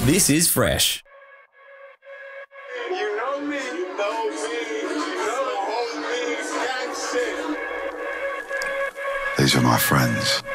This is Fresh. You know me, you know me, gang shit. These are my friends.